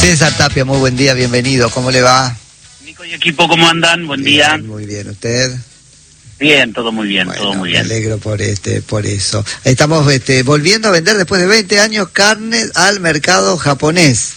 César Tapia, muy buen día, bienvenido, ¿cómo le va? Nico y equipo, ¿cómo andan? Buen día. Muy bien, ¿usted? Bien, todo muy bien, bueno, todo muy bien. Me alegro por eso. Estamos volviendo a vender después de 20 años carne al mercado japonés.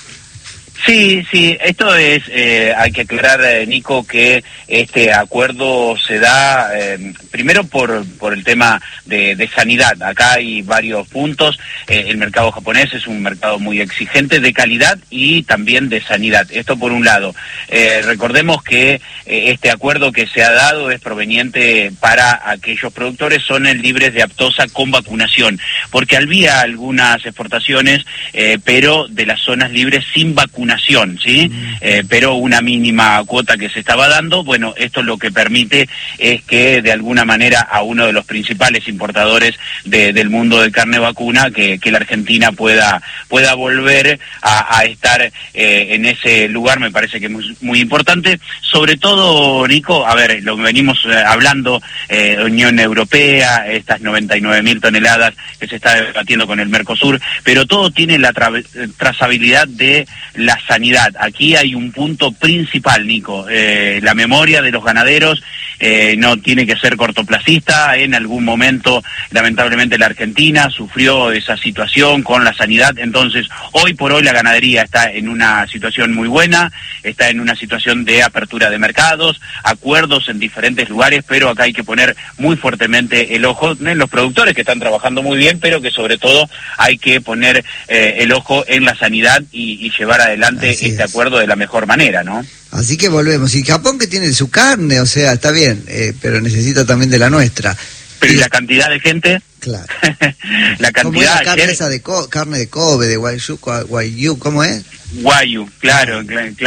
Sí, esto es, hay que aclarar, Nico, que este acuerdo se da primero por el tema de sanidad. Acá hay varios puntos. El mercado japonés es un mercado muy exigente de calidad y también de sanidad. Esto por un lado. Recordemos que este acuerdo que se ha dado es proveniente para aquellos productores zonas libres de aftosa con vacunación, porque había algunas exportaciones, pero de las zonas libres sin vacunación, ¿sí? Pero una mínima cuota que se estaba dando. Bueno, esto lo que permite es que de alguna manera a uno de los principales importadores del mundo de carne vacuna, que la Argentina pueda volver a estar en ese lugar. Me parece que es muy importante, sobre todo, Nico, a ver, lo que venimos hablando, Unión Europea, estas 99.000 toneladas que se está debatiendo con el Mercosur, pero todo tiene la trazabilidad de la sanidad. Aquí hay un punto principal, Nico, la memoria de los ganaderos no tiene que ser cortoplacista. En algún momento, lamentablemente, la Argentina sufrió esa situación con la sanidad. Entonces, hoy por hoy la ganadería está en una situación muy buena, está en una situación de apertura de mercados, acuerdos en diferentes lugares, pero acá hay que poner muy fuertemente el ojo en los productores que están trabajando muy bien, pero que sobre todo hay que poner el ojo en la sanidad y llevar adelante este acuerdo de la mejor manera, ¿no? Así que volvemos. Y Japón, que tiene su carne, o sea, está bien, pero necesita también de la nuestra. Pero ¿y la cantidad de gente? Claro. La cantidad. ¿Cómo es la carne esa de carne de Kobe, de Wagyu, ¿cómo es? Wagyu, claro.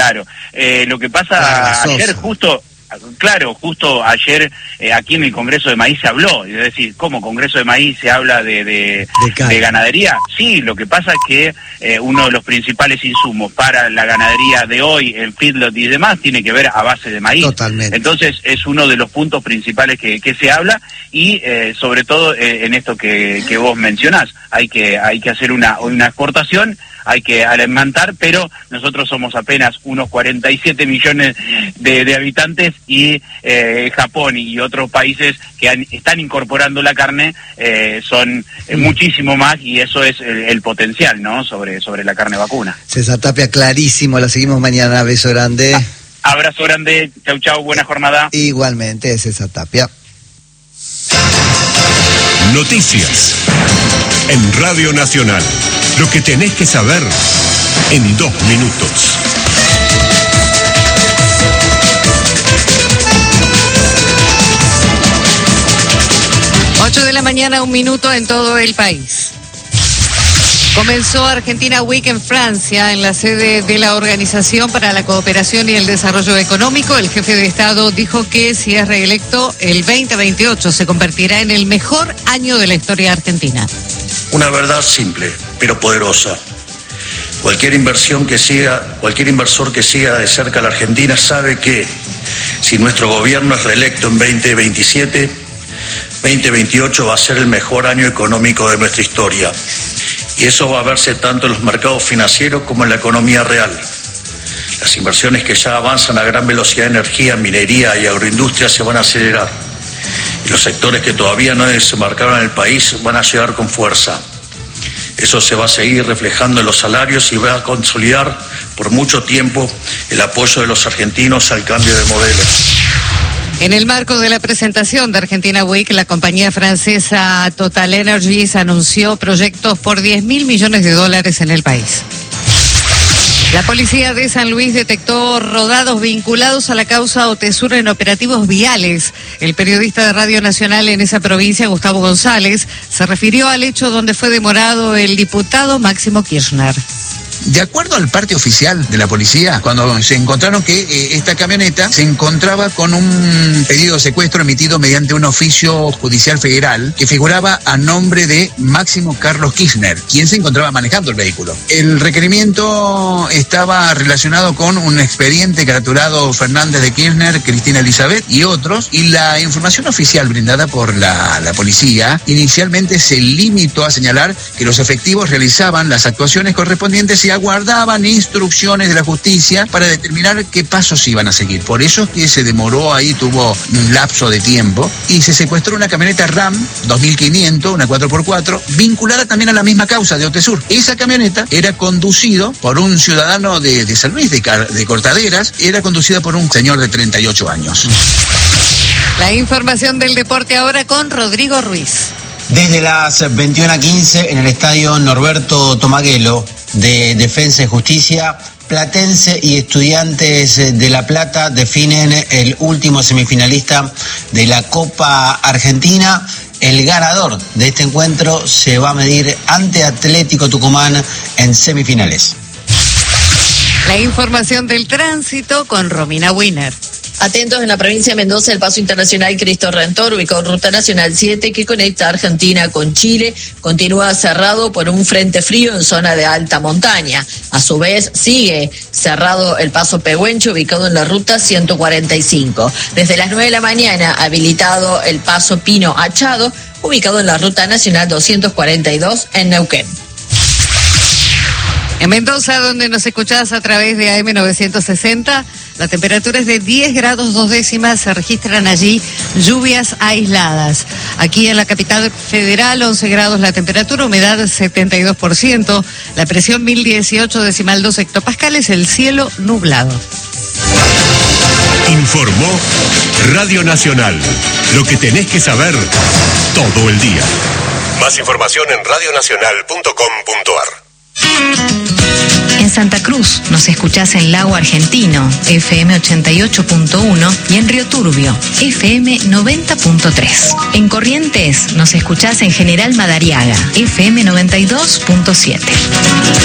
Lo que pasa ayer justo ayer aquí en el Congreso de Maíz se habló, es decir, ¿cómo Congreso de Maíz se habla de ganadería? Sí, lo que pasa es que uno de los principales insumos para la ganadería de hoy, el feedlot y demás, tiene que ver a base de maíz. Totalmente. Entonces es uno de los puntos principales que se habla y sobre todo en esto que vos mencionás, hay que hacer una exportación, hay que alimentar, pero nosotros somos apenas unos 47 millones de habitantes y Japón y otros países que están incorporando la carne son muchísimo más, y eso es el potencial, ¿no? sobre la carne vacuna. César Tapia, clarísimo, la seguimos mañana, beso grande. Abrazo grande, chau, buena jornada. Igualmente, César Tapia. Noticias en Radio Nacional. Lo que tenés que saber en 2 minutos. Ocho de la mañana, 1 minuto en todo el país. Comenzó Argentina Week en Francia, en la sede de la Organización para la Cooperación y el Desarrollo Económico. El jefe de Estado dijo que si es reelecto, el 2028 se convertirá en el mejor año de la historia argentina. Una verdad simple, pero poderosa. Cualquier inversor que siga de cerca a la Argentina sabe que si nuestro gobierno es reelecto en 2027, 2028 va a ser el mejor año económico de nuestra historia. Y eso va a verse tanto en los mercados financieros como en la economía real. Las inversiones que ya avanzan a gran velocidad en energía, minería y agroindustria se van a acelerar. Y los sectores que todavía no desembarcaron en el país van a llegar con fuerza. Eso se va a seguir reflejando en los salarios y va a consolidar por mucho tiempo el apoyo de los argentinos al cambio de modelo. En el marco de la presentación de Argentina Week, la compañía francesa Total Energies anunció proyectos por $10.000 millones en el país. La policía de San Luis detectó rodados vinculados a la causa Otesur en operativos viales. El periodista de Radio Nacional en esa provincia, Gustavo González, se refirió al hecho donde fue demorado el diputado Máximo Kirchner. De acuerdo al parte oficial de la policía, cuando se encontraron que esta camioneta se encontraba con un pedido de secuestro emitido mediante un oficio judicial federal que figuraba a nombre de Máximo Carlos Kirchner, quien se encontraba manejando el vehículo. El requerimiento estaba relacionado con un expediente caratulado Fernández de Kirchner, Cristina Elizabeth y otros, y la información oficial brindada por la policía inicialmente se limitó a señalar que los efectivos realizaban las actuaciones correspondientes y aguardaban instrucciones de la justicia para determinar qué pasos iban a seguir. Por eso es que se demoró ahí, tuvo un lapso de tiempo, y se secuestró una camioneta RAM 2500, una 4x4, vinculada también a la misma causa de Otesur. Esa camioneta era conducido por un ciudadano de San Luis, de Cortaderas, era conducida por un señor de 38 años. La información del deporte ahora con Rodrigo Ruiz. Desde las 21:15 en el estadio Norberto Tomaguelo de Defensa y Justicia, Platense y Estudiantes de La Plata definen el último semifinalista de la Copa Argentina. El ganador de este encuentro se va a medir ante Atlético Tucumán en semifinales. La información del tránsito con Romina Wiener. Atentos, en la provincia de Mendoza, el paso internacional Cristo Redentor, ubicado en Ruta Nacional 7, que conecta Argentina con Chile, continúa cerrado por un frente frío en zona de alta montaña. A su vez, sigue cerrado el paso Pehuenche, ubicado en la Ruta 145. Desde las 9 de la mañana, habilitado el paso Pino Achado, ubicado en la Ruta Nacional 242 en Neuquén. En Mendoza, donde nos escuchás a través de AM 960, la temperatura es de 10 grados 2 décimas, se registran allí lluvias aisladas. Aquí en la capital federal, 11 grados la temperatura, humedad 72%, la presión 1018,2 hectopascales, el cielo nublado. Informó Radio Nacional, lo que tenés que saber todo el día. Más información en radionacional.com.ar. En Santa Cruz nos escuchás en Lago Argentino, FM 88.1, y en Río Turbio, FM 90.3. En Corrientes nos escuchás en General Madariaga, FM 92.7.